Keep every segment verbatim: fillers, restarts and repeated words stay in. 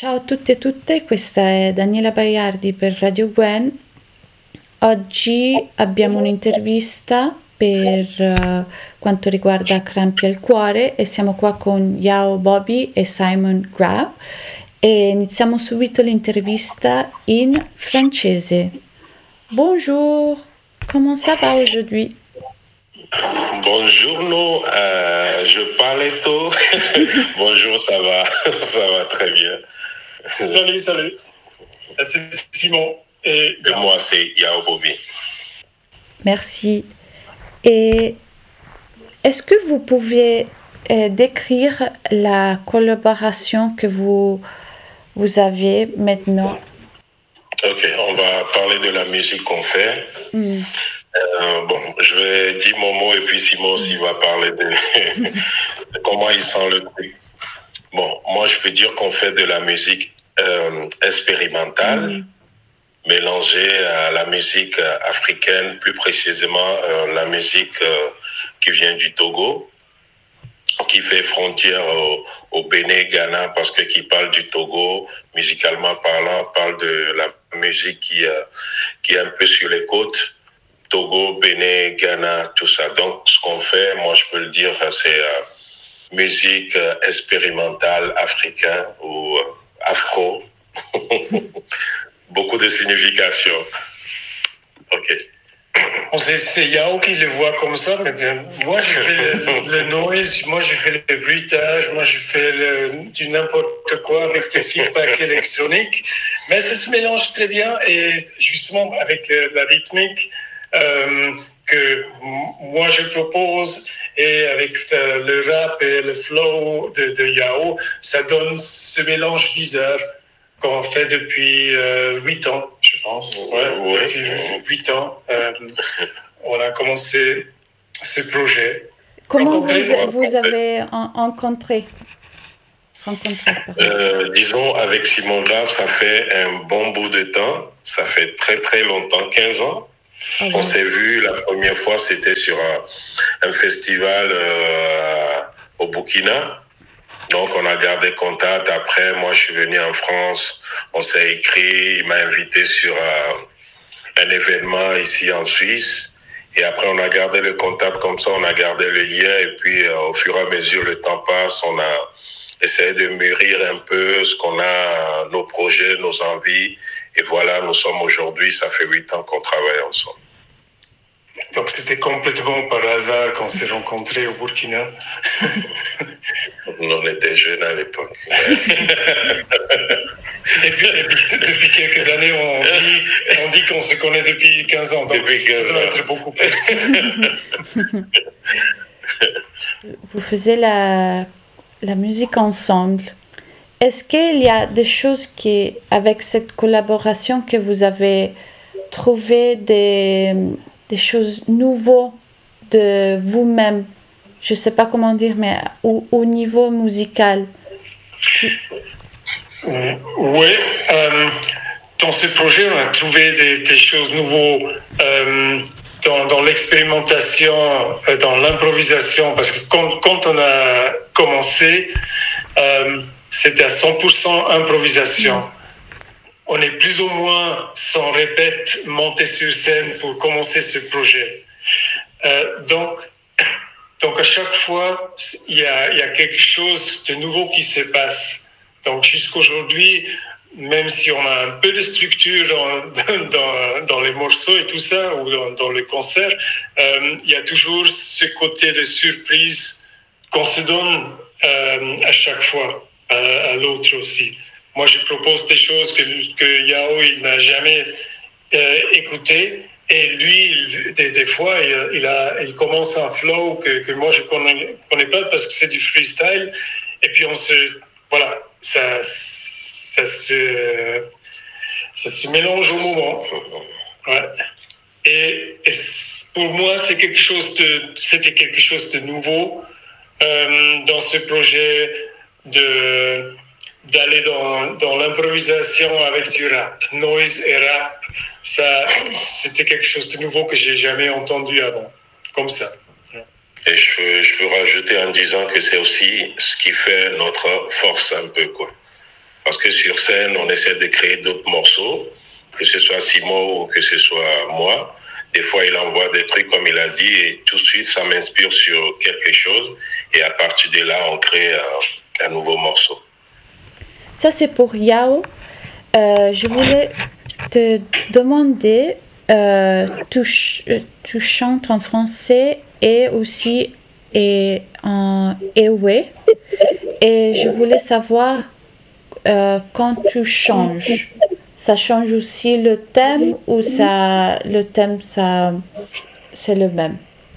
Ciao a tutti e tutte, questa è Daniela Baiardi per Radio Gwen. Oggi abbiamo un'intervista per eh, quanto riguarda crampi al cuore e siamo qua con Yao Bobby e Simon Grab e iniziamo subito l'intervista in francese. Bonjour, comment ça va aujourd'hui? Bonjour, euh, je parle tôt. Bonjour, ça va, ça va très bien. Salut, salut. C'est Simon. Et, et moi, c'est Yao Bobby. Merci. Et est-ce que vous pouvez euh, décrire la collaboration que vous, vous avez maintenant? Ok, on va parler de la musique qu'on fait. Mm. Euh, bon, je vais dire mon mot et puis Simon aussi va parler de, de comment il sent le truc. Bon, moi je peux dire qu'on fait de la musique euh, expérimentale, mm. mélangée à la musique africaine, plus précisément euh, la musique euh, qui vient du Togo, qui fait frontière au, au Bénin, Ghana, parce que qui parle du Togo, musicalement parlant, parle de la musique qui, euh, qui est un peu sur les côtes. Togo, Bénin, Ghana, tout ça. Donc, ce qu'on fait, moi, je peux le dire, c'est euh, musique euh, expérimentale africaine ou euh, afro. Beaucoup de signification. OK. C'est, c'est Yao qui le voit comme ça, mais bien, moi, je fais le, le noise, moi, je fais le bruitage, moi, je fais le, du n'importe quoi avec des feedbacks électroniques. Mais ça se mélange très bien et justement, avec le, la rythmique, Euh, que moi je propose et avec le, le rap et le flow de, de Yao, ça donne ce mélange bizarre qu'on fait depuis huit euh, ans, je pense. Ouais, ouais. Depuis huit ans, euh, on a commencé ce projet. Comment vous, vous avez rencontré rencontré euh, Disons, avec Simon Grave, ça fait un bon bout de temps. Ça fait très très longtemps, quinze ans. Ah ouais. On s'est vu la première fois, c'était sur un, un festival euh, au Burkina. Donc, on a gardé contact. Après, moi, je suis venu en France. On s'est écrit. Il m'a invité sur euh, un événement ici en Suisse. Et après, on a gardé le contact comme ça. On a gardé le lien. Et puis, euh, au fur et à mesure, le temps passe. On a essayé de mûrir un peu ce qu'on a, nos projets, nos envies. Et voilà, nous sommes aujourd'hui, ça fait huit ans qu'on travaille ensemble. Donc c'était complètement par hasard qu'on s'est rencontrés au Burkina. On était jeunes à l'époque. et, puis, et puis depuis quelques années, on dit, on dit qu'on se connaît depuis quinze ans. Donc depuis quinze ça doit ans. être beaucoup plus. Vous faisiez la, la musique ensemble. Est-ce qu'il y a des choses qui, avec cette collaboration, que vous avez trouvé des, des choses nouvelles de vous-même? Je ne sais pas comment dire, mais au, au niveau musical. Oui. Euh, dans ce projet, on a trouvé des, des choses nouvelles euh, dans, dans l'expérimentation, dans l'improvisation, parce que quand, quand on a commencé, euh, c'était à cent pour cent improvisation. On est plus ou moins, sans répète, monté sur scène pour commencer ce projet. Euh, donc, donc, à chaque fois, il y a, il y a quelque chose de nouveau qui se passe. Donc, jusqu'aujourd'hui, même si on a un peu de structure dans, dans, dans les morceaux et tout ça, ou dans, dans le concert, euh, il y a toujours ce côté de surprise qu'on se donne euh, à chaque fois. À l'autre aussi. Moi, je propose des choses que, que Yao il n'a jamais euh, écoutées. Et lui, il, des, des fois, il, il, a, il commence un flow que, que moi, je ne connais, connais pas parce que c'est du freestyle. Et puis, on se... Voilà, ça, ça, se, ça se mélange au moment. Ouais. Et, et pour moi, c'est quelque chose de, c'était quelque chose de nouveau euh, dans ce projet. De, d'aller dans, dans l'improvisation avec du rap, noise et rap, ça, c'était quelque chose de nouveau que j'ai jamais entendu avant, comme ça. Et je peux, je peux rajouter en disant que c'est aussi ce qui fait notre force un peu, quoi. Parce que sur scène, on essaie de créer d'autres morceaux, que ce soit Simon ou que ce soit moi. Des fois, il envoie des trucs comme il a dit et tout de suite, ça m'inspire sur quelque chose. Et à partir de là, on crée un, un nouveau morceau. Ça, c'est pour Yao. Euh, je voulais te demander, euh, tu, ch- tu chantes en français et aussi et en ewe. Et je voulais savoir, euh, quand tu changes, ça change aussi le thème ou ça, le thème, ça, c'est le même?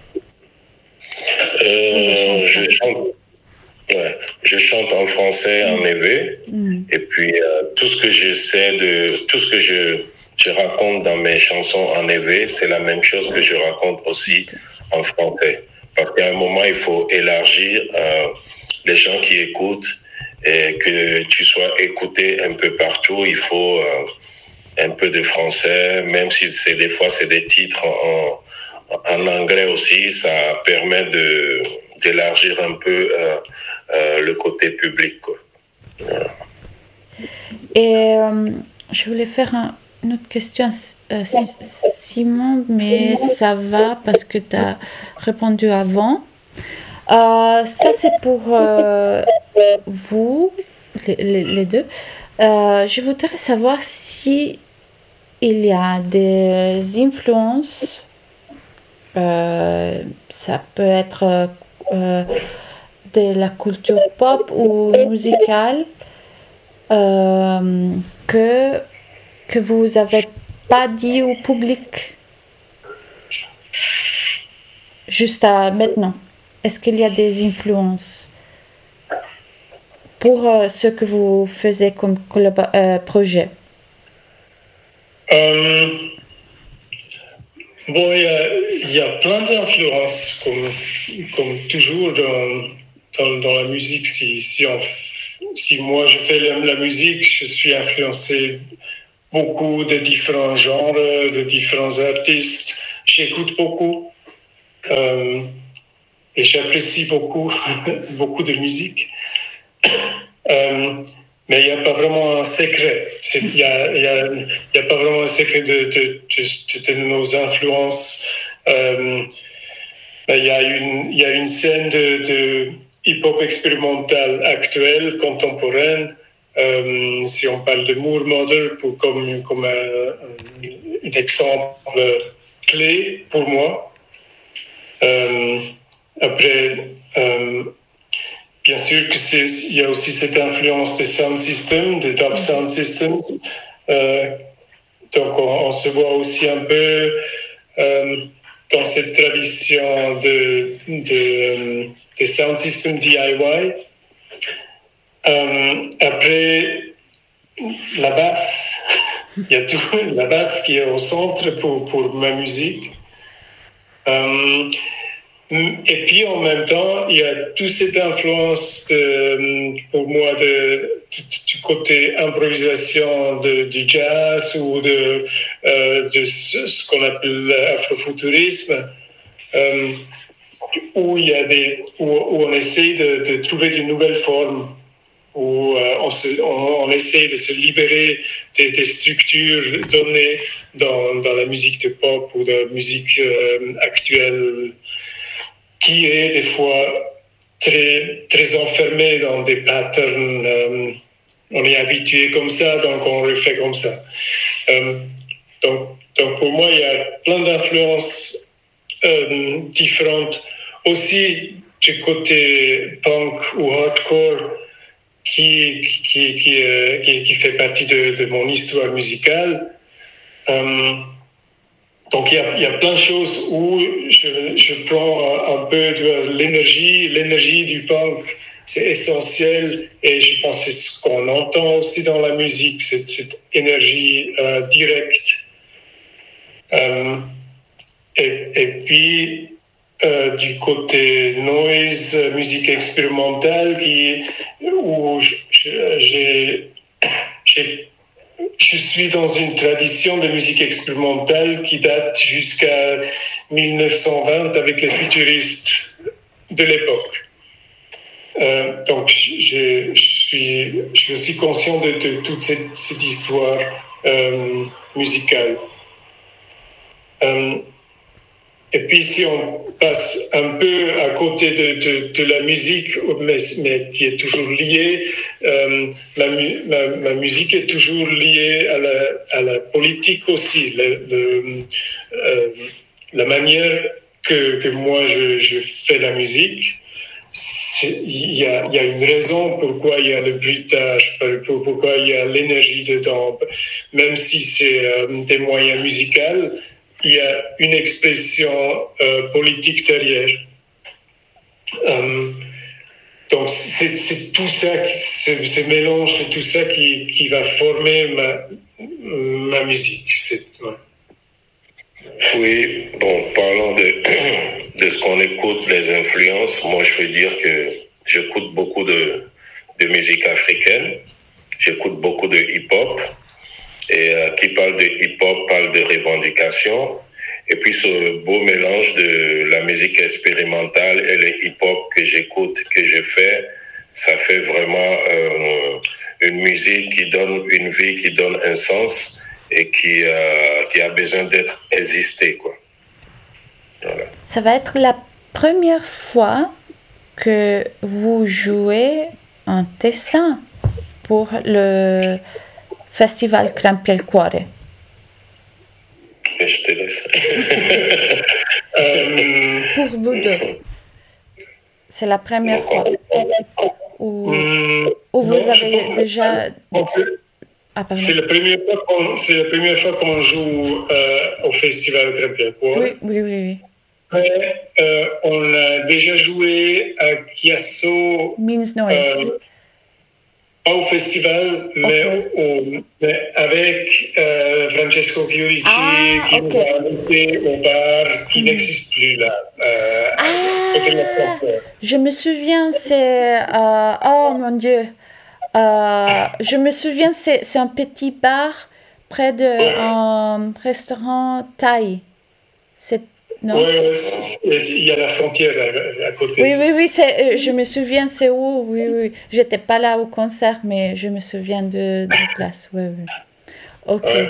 Euh, je chante, ouais, je chante en français, en éve, Mm. et puis euh, tout ce que j'essaie de, tout ce que je, je raconte dans mes chansons en éve, c'est la même chose que je raconte aussi en français. Parce qu'à un moment, il faut élargir euh, les gens qui écoutent et que tu sois écouté un peu partout. Il faut euh, un peu de français, même si c'est des fois c'est des titres en, en anglais aussi, ça permet de d'élargir un peu euh, euh, le côté public, quoi. Voilà. Et euh, je voulais faire un- une autre question, euh, Simon, mais ça va parce que tu as répondu avant. Euh, ça, c'est pour euh, vous, les, les- les deux. Euh, je voudrais savoir si il y a des influences. Euh, ça peut être euh, de la culture pop ou musicale euh, que, que vous n'avez pas dit au public juste à maintenant. Est-ce qu'il y a des influences pour euh, ce que vous faisiez comme collab- euh, projet? Euh, bon, il y a, il y a plein d'influences, comme, comme toujours dans, dans, dans la musique. Si, si, on, si moi je fais la, la musique, je suis influencé beaucoup de différents genres, de différents artistes. J'écoute beaucoup euh, et j'apprécie beaucoup, beaucoup de musique. Euh, mais il n'y a pas vraiment un secret. Il n'y a, y a, y a pas vraiment un secret de, de, de, de nos influences. Euh, il y a une, il y a une scène de, de hip-hop expérimental actuelle, contemporaine. Euh, si on parle de Moor Mother pour, comme, comme un, un, un exemple clé pour moi. Euh, après, euh, bien sûr que c'est, il y a aussi cette influence des sound systems, des top sound systems. Euh, donc on, on se voit aussi un peu euh, dans cette tradition de, de, de sound system D I Y. Euh, après, la basse, il y a tout, la basse qui est au centre pour, pour ma musique. Euh, et puis en même temps, il y a toute cette influence de, pour moi de, du, du côté improvisation de, du jazz ou de, euh, de ce, ce qu'on appelle l'afrofuturisme, euh, où, il y a des, où, où on essaie de, de trouver de nouvelles formes, où euh, on, se, on, on essaie de se libérer des, des structures données dans, dans la musique de pop ou de la musique euh, actuelle, qui est des fois très, très enfermé dans des patterns. Euh, on est habitué comme ça, donc on le fait comme ça. Euh, donc, donc pour moi, il y a plein d'influences euh, différentes. Aussi du côté punk ou hardcore qui, qui, qui, euh, qui, qui fait partie de, de mon histoire musicale. Euh, Donc il y, a, il y a plein de choses où je, je prends un, un peu de l'énergie, l'énergie du punk, c'est essentiel et je pense que c'est ce qu'on entend aussi dans la musique, cette, cette énergie euh, directe. Euh, et, et puis euh, du côté noise, musique expérimentale, qui, où je, j'ai, j'ai Je suis dans une tradition de musique expérimentale qui date jusqu'à dix-neuf cent vingt avec les futuristes de l'époque. Euh, donc, je, je suis, je suis aussi conscient de, de toute cette, cette histoire euh, musicale. Euh, et puis si on passe un peu à côté de, de, de la musique, mais, mais qui est toujours liée, euh, ma, ma, ma musique est toujours liée à la, à la politique aussi. Le, le, euh, la manière que, que moi je, je fais la musique, il y a, y a une raison pourquoi il y a le bruitage, pourquoi il y a l'énergie dedans. Même si c'est euh, des moyens musicaux, il y a une expression euh, politique derrière. Euh, donc c'est, c'est tout ça, ce, ce mélange de tout ça qui, qui va former ma, ma musique. C'est, ouais. Oui, bon, parlant de, de ce qu'on écoute, les influences, moi je veux dire que j'écoute beaucoup de, de musique africaine, j'écoute beaucoup de hip-hop, et euh, qui parle de hip-hop parle de revendication, et puis ce beau mélange de la musique expérimentale et le hip-hop que j'écoute, que je fais, ça fait vraiment euh, une musique qui donne une vie, qui donne un sens, et qui, euh, qui a besoin d'être existé, quoi. Voilà. Ça va être la première fois que vous jouez en Tessin pour le festival Crampi al Cuore. Je te laisse. euh, Pour vous deux. C'est la première fois. Ou, ou vous non, avez déjà... Ah, c'est, la première fois qu'on, c'est la première fois qu'on joue euh, au festival Crampi al Cuore. Oui, oui, oui. oui. Mais euh, on a déjà joué à Chiasso. Means Noise. Euh, pas au festival, mais, okay. au, mais avec euh, Francesco Chiurici, ah, qui okay. nous a invité au bar qui mm. n'existe plus là. Euh, ah, je me souviens, c'est... Euh, oh mon Dieu. Euh, je me souviens, c'est, c'est un petit bar près d'un restaurant thaï. C'est, non? Oui, oui, il y a la frontière à, à côté. Oui, oui, oui, c'est, je me souviens, c'est où? Oui, oui. J'étais pas là au concert, mais je me souviens de, de la place. Oui, oui. Ok. Ouais.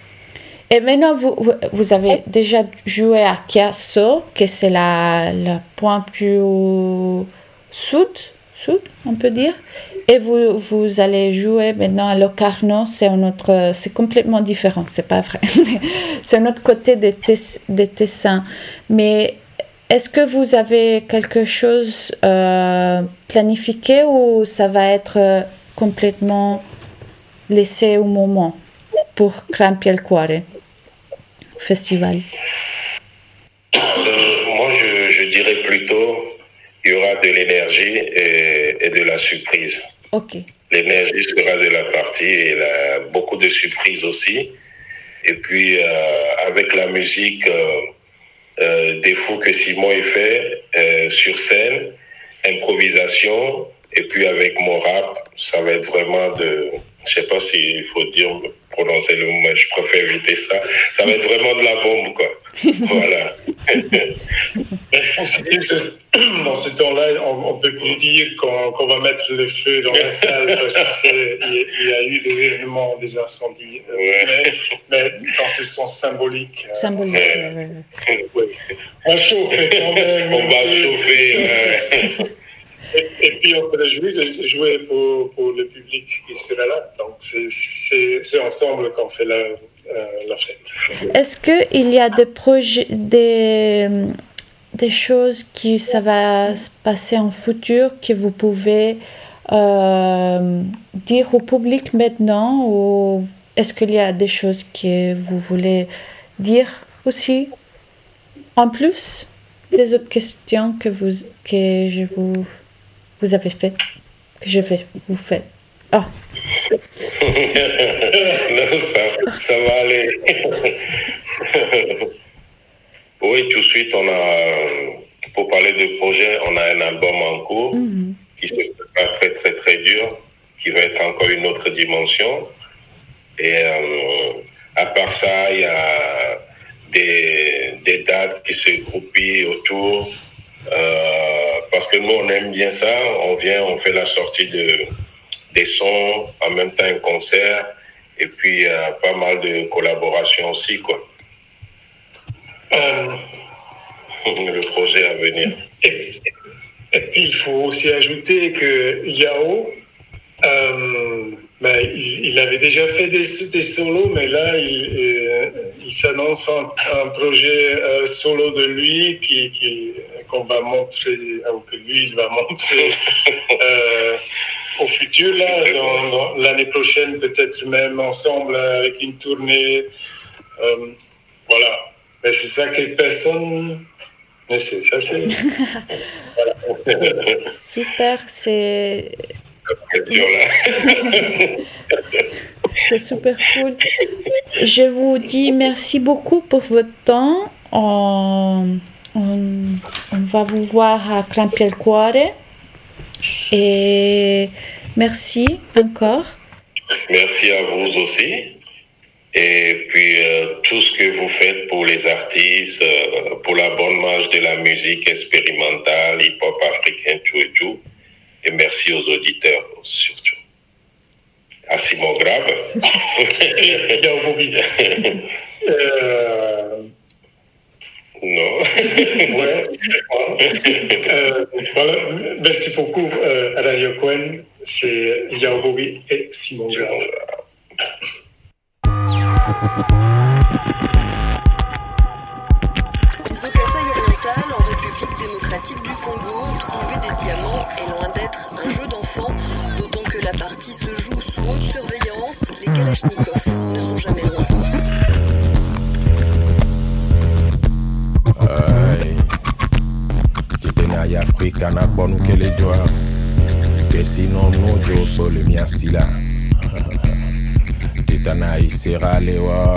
Et maintenant, vous, vous avez déjà joué à Chiasso, que c'est la, la point plus au sud, sud, on peut dire. Et vous, vous allez jouer maintenant à Locarno, c'est un autre, c'est complètement différent, c'est pas vrai, c'est un autre côté des, Tess, des Tessins. Mais est-ce que vous avez quelque chose euh, planifié ou ça va être euh, complètement laissé au moment pour Crampi al Cuore Festival? euh, Moi, je, je dirais plutôt il y aura de l'énergie et, et de la surprise. Okay. L'énergie sera de la partie et la, beaucoup de surprises aussi. Et puis, euh, avec la musique euh, euh, des fous que Simon a fait euh, sur scène, improvisation, et puis avec mon rap, ça va être vraiment de... Je sais pas s'il faut dire, prononcer le mot, mais je préfère éviter ça. Ça va être vraiment de la bombe, quoi. Voilà. Mais je pense que dans ce temps-là, on, on peut plus dire qu'on, qu'on va mettre le feu dans la salle parce qu'il y, y a eu des événements, des incendies. Ouais. Mais, mais dans ce sens symbolique. Symbolique, euh, oui. Ouais. On va chauffer quand même. On va chauffer. Ouais. Et, et puis, on se réjouit de jouer pour, pour le public qui sera là. Donc, c'est, c'est, c'est ensemble qu'on fait la, euh, la fête. Est-ce qu'il y a des projets, des, des choses qui ça va se passer en futur que vous pouvez euh, dire au public maintenant? Ou est-ce qu'il y a des choses que vous voulez dire aussi en plus des autres questions que, vous, que je vous... vous avez fait, que je vais vous faire. Oh. Non, ça, ça va aller. Oui, tout de suite, on a, pour parler de projet, on a un album en cours mm-hmm. qui se prépare très, très, très dur, qui va être encore une autre dimension. Et euh, à part ça, il y a des, des dates qui se groupent autour. Euh, parce que nous, on aime bien ça. On vient, on fait la sortie de, des sons, en même temps un concert, et puis euh, pas mal de collaborations aussi, quoi. Euh, Le projet à venir. Et, et puis il faut aussi ajouter que Yao, euh, ben, il, il avait déjà fait des, des solos, mais là il, euh, il s'annonce un, un projet euh, solo de lui qui, qui, qu'on va montrer, ou que lui il va montrer euh, au futur, là, dans, dans l'année prochaine, peut-être même ensemble avec une tournée. Euh, voilà. Mais c'est ça que personne ne sait. Ça, c'est. Voilà. Super, c'est. C'est super cool. Je vous dis merci beaucoup pour votre temps. On, on, on va vous voir à Crampi al Cuore. Et merci encore. Merci à vous aussi. Et puis, euh, tout ce que vous faites pour les artistes, euh, pour la bonne marche de la musique expérimentale, hip-hop africain, tout et tout. Et merci aux auditeurs, surtout. À Simon Grab. Et Yao Bobby. euh... Non. Ouais, euh, voilà. Merci beaucoup, euh, Radio Quen. C'est Yao Bobby et Simon Grab. Au Kasaï oriental, en République démocratique du Congo, trouver des diamants est loin d'être un jeu d'enfant, d'autant que la partie se joue sous haute surveillance, les kalachnikovs ne sont jamais loin. Ay, titena ya Afrika na bonu kele joa, que sinon no jo sole mi asila. Titana isera lewa.